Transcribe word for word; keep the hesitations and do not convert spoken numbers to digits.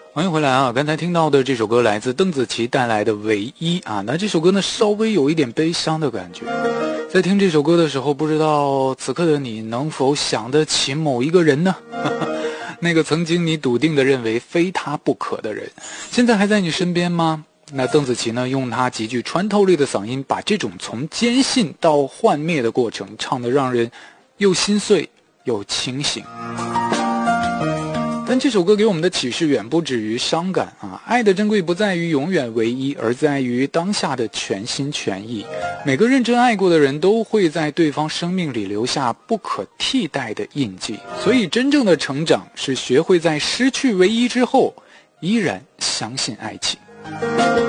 欢迎回来啊！刚才听到的这首歌来自邓紫棋带来的《唯一》啊，那这首歌呢稍微有一点悲伤的感觉。在听这首歌的时候，不知道此刻的你能否想得起某一个人呢？那个曾经你笃定的认为非他不可的人，现在还在你身边吗？那邓紫棋呢，用她极具穿透力的嗓音，把这种从坚信到幻灭的过程唱得让人又心碎又清醒。但这首歌给我们的启示远不止于伤感啊！爱的珍贵不在于永远唯一，而在于当下的全心全意。每个认真爱过的人都会在对方生命里留下不可替代的印记，所以真正的成长是学会在失去唯一之后，依然相信爱情。